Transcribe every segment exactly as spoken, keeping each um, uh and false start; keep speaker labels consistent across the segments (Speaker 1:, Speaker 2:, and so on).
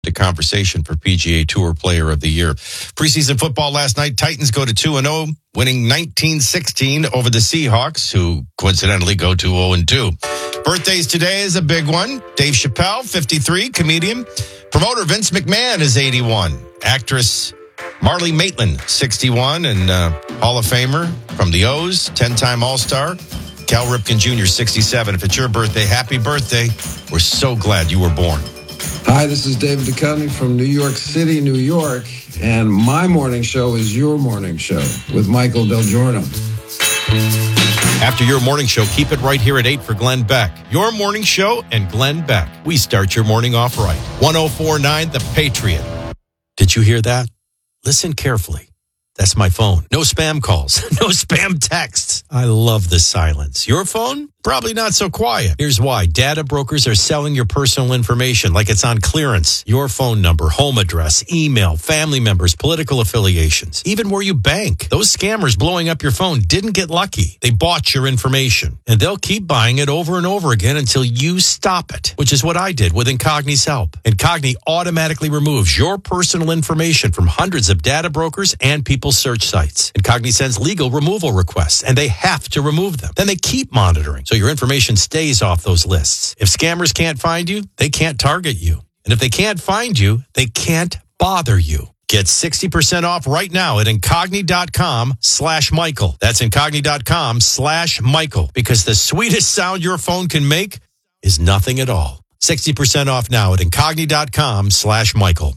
Speaker 1: The conversation for P G A Tour Player of the Year. Preseason football last night, Titans go to two and oh, winning nineteen sixteen over the Seahawks, who coincidentally go to oh and two. Birthdays today is a big one. Dave Chappelle, fifty-three, comedian. Promoter Vince McMahon is eighty-one. Actress Marlee Matlin, sixty-one, and uh, Hall of Famer from the O's, ten-time All-Star. Cal Ripken Junior, sixty-seven. If it's your birthday, happy birthday. We're so glad you were born.
Speaker 2: Hi, this is David Duchovny from New York City, New York, and my morning show is your morning show with Michael Del Giorno.
Speaker 1: After your morning show, keep it right here at eight for Glenn Beck. Your morning show and Glenn Beck. We start your morning off right. one oh four point nine The Patriot. Did you hear that? Listen carefully. That's my phone. No spam calls. No spam texts. I love the silence. Your phone? Probably not so quiet. Here's why. Data brokers are selling your personal information like it's on clearance. Your phone number, home address, email, family members, political affiliations, even where you bank. Those scammers blowing up your phone didn't get lucky. They bought your information, and they'll keep buying it over and over again until you stop it, which is what I did with Incogni's help. Incogni automatically removes your personal information from hundreds of data brokers and people's search sites. Incogni sends legal removal requests, and they have to remove them. Then they keep monitoring, so your information stays off those lists. If scammers can't find you, they can't target you. And if they can't find you, they can't bother you. Get sixty percent off right now at Incogni.com slash Michael. That's Incogni.com slash Michael. Because the sweetest sound your phone can make is nothing at all. sixty percent off now at Incogni.com slash Michael.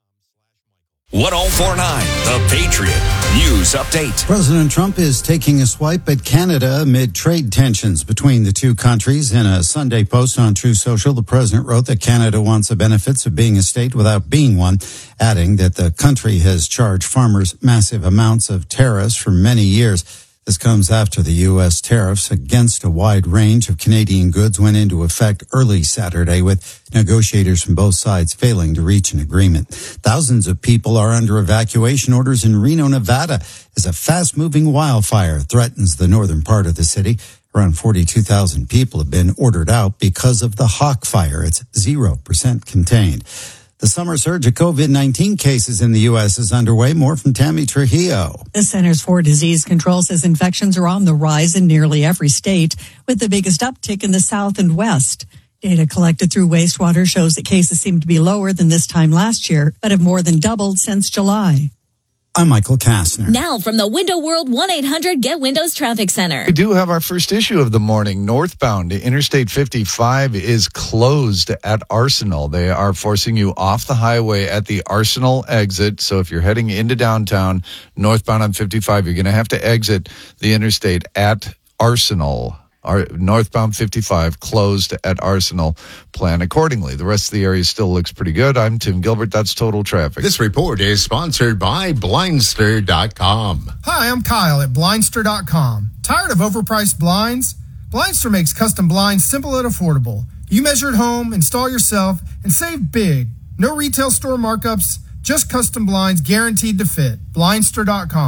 Speaker 3: one oh four point nine The Patriot News Update.
Speaker 4: President Trump is taking a swipe at Canada amid trade tensions between the two countries. In a Sunday post on Truth Social, the president wrote that Canada wants the benefits of being a state without being one, adding that the country has charged farmers massive amounts of tariffs for many years. This comes after the U S tariffs against a wide range of Canadian goods went into effect early Saturday, with negotiators from both sides failing to reach an agreement. Thousands of people are under evacuation orders in Reno, Nevada, as a fast-moving wildfire threatens the northern part of the city. Around forty-two thousand people have been ordered out because of the Hawk Fire. It's zero percent contained. The summer surge of COVID nineteen cases in the U S is underway. More from Tammy Trujillo.
Speaker 5: The Centers for Disease Control says infections are on the rise in nearly every state, with the biggest uptick in the South and West. Data collected through wastewater shows that cases seem to be lower than this time last year, but have more than doubled since July.
Speaker 4: I'm Michael Kastner.
Speaker 6: Now from the Window World one eight hundred Get Windows Traffic Center.
Speaker 7: We do have our first issue of the morning. Northbound Interstate fifty-five is closed at Arsenal. They are forcing you off the highway at the Arsenal exit. So if you're heading into downtown, northbound on fifty-five, you're going to have to exit the interstate at Arsenal. Our northbound fifty-five closed at Arsenal. Plan accordingly. The rest of the area still looks pretty good. I'm Tim Gilbert. That's Total Traffic.
Speaker 8: This report is sponsored by Blindster dot com.
Speaker 9: Hi, I'm Kyle at Blindster dot com. Tired of overpriced blinds? Blindster makes custom blinds simple and affordable. You measure at home, install yourself, and save big. No retail store markups, just custom blinds guaranteed to fit. Blindster dot com.